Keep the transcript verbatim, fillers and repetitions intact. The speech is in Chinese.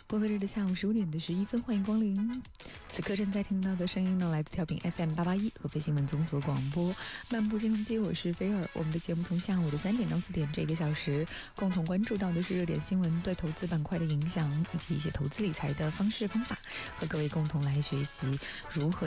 工作日的下午十五点的十一分，欢迎光临。此刻正在听到的声音呢，来自调频 F M 八八一合肥新闻综合广播漫步金融街，我是菲尔。我们的节目从下午的三点到四点这个小时，共同关注到的是热点新闻对投资板块的影响，以及一些投资理财的方式方法，和各位共同来学习如何